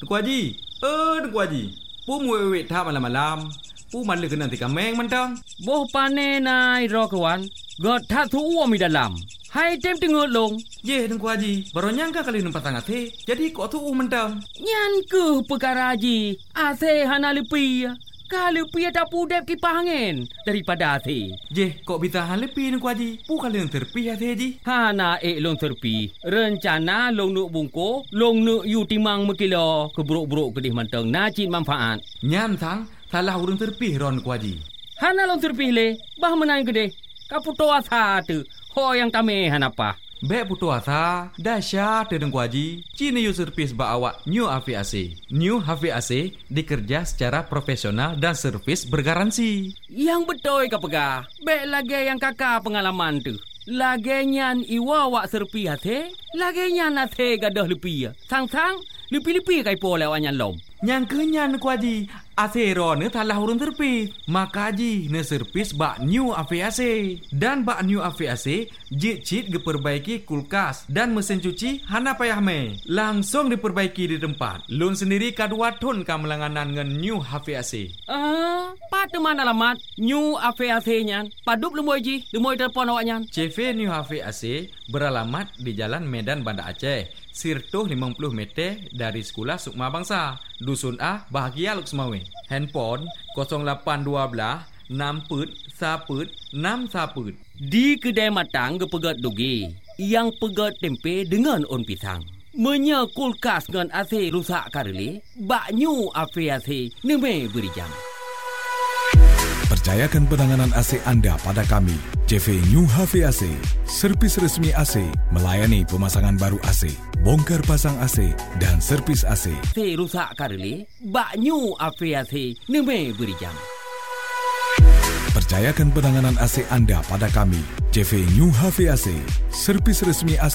Tengku Haji. Tengku Haji. Pu muwe thap malam-malam. Pu man le kena tika meng mantang. Boh pane nai ro kawan. God tha thu uo mi dalam. Hai tem tengok long. Ye Tengku Haji. Baru nyangka kali nampak sangat he. Jadi kok thu mantang. Nyan ke perkara Haji. Ase hana lepi. Kalau pi tak pudep kipas angin daripada ase. Je, kok bisa hal lepi Tengku Haji? Pu kali yang terpi hati Haji. Hana long terpi. Rencana long nuk bungko, long nuk yu timang mekilo keburuk-buruk kedih manteng nacin manfaat. Nyan tang, salah urang terpi ron Tengku Haji. Hana long terpi le, bah menang kedih. Kaputo asa tu, ho yang tame hanapa. Bek putu asa, dahsyat Tengku Haji. Cini yu servis ba awak New HVAC. New HVAC dikerja secara profesional dan servis bergaransi. Yang betul ka pegah. Bek lagi yang kakak pengalaman tu. Lagi nyan iwa wak serpi hati. Lagi nyan hati gadah lepi. Sang-sang, lepi-lepi kai po lewat nyan lom. Yang kenyan Tengku Haji. Asero ne talah urun terpi. Maka Haji ne servis bak New HVAC. Dan bak New HVAC jit-jit diperbaiki kulkas dan mesin cuci hana payah me. Langsung diperbaiki di tempat. Lun sendiri kadua ton kamelanganan ngan New HVAC. Pada mana alamat New HVAC nyan? Padup lemoi Haji, lemoi telefon awak nyan. CV New HVAC beralamat di Jalan Medan Banda Aceh. Sirtuh 50 meter dari Sekolah Sukma Bangsa. Dusun A, Bahagia Luk Semawe. Handphone 0812 6 Di kedai matang ke pegat doge. Yang pegat tempe dengan on pisang. Menya kulkas dengan AC rusak karele. Bak New HVAC neme beri jam. Percayakan penanganan AC anda pada kami. CV New HVAC, servis resmi AC, melayani pemasangan baru AC, bongkar pasang AC dan servis AC. AC rusak karele, bak New HVAC neme beri jam. Percayakan penanganan AC anda pada kami. CV New HVAC, servis resmi AC,